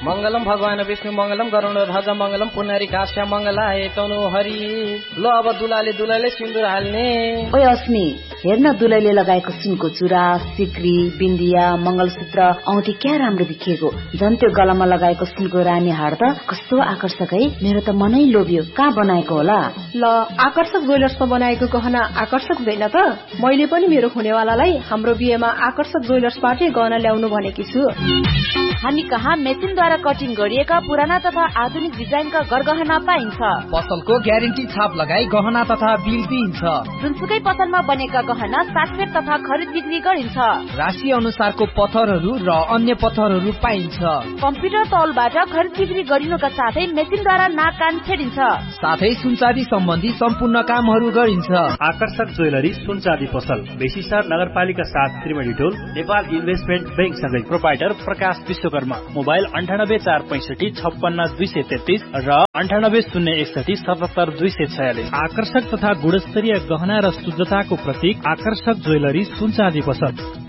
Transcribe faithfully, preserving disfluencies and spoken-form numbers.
मंगलम भगवान विष्णु मंगलम गरुडध्वज मंगलम पुनरी काश्य मंगलाय तनु हरि। ल अब दुलाले दुलाले सिन्दुर हाल्ने। ओइ अस्मी हेर्न दुलैले लगाएको सुनको चुरा, सिक्री, बिन्दिया, मंगलसूत्र, औँठी क्या राम्रो देखिएको। झन् त्यो गलामा लगाएको सुनको रानी हार त कस्तो आकर्षक है। मेरो त मनै लोभ्यो। कहाँ बनाएको होला? ल आकर्षक ज्वेलर्समा बनाएको गहना आकर्षक हुँदैन त? मैले पनि मेरो हुनेवालालाई हाम्रो बिहेमा आकर्षक ज्वेलर्सबाटै गहना ल्याउनु भनेकी छु। हामी कहाँ मेसिनद्वारा कटिङ गरिएका पुराना तथा आधुनिक डिजाइनका गरगहना पाइन्छ। पसलको ग्यारेन्टी छाप लगाई गहना तथा बिल दिइन्छ। जुनसुकै पसलमा बनेका गहना साटफेट तथा खरिद बिक्री गरिन्छ। राशि अनुसारको पत्थरहरू र अन्य पत्थरहरू पाइन्छ। कम्प्युटर तौलबाट खरिद बिक्री गरिनुका साथै मेसिनद्वारा नाक कान छेडिन्छ। साथै सुनचाँदी सम्बन्धी सम्पूर्ण कामहरू गरिन्छ। आकर्षक ज्वेलरी सुनचाँदी पसल बेसीसार नगरपालिका सात त्रिवेणी टोल नेपाल इन्भेस्टमेन्ट बैंक सँगै। प्रोपाइटर प्रकाश विश्वकर्मा। मोबाइल अन्ठानब्बे चार पैंसठी छप्पन्न दुई सय तेत्तीस र अन्ठानब्बे शून्य एकसठी सतहत्तर दुई सय छयालिस। आकर्षक तथा गुणस्तरीय गहना र शुद्धताको प्रतीक आकर्षक ज्वेलरी सुनचाँदी पसल।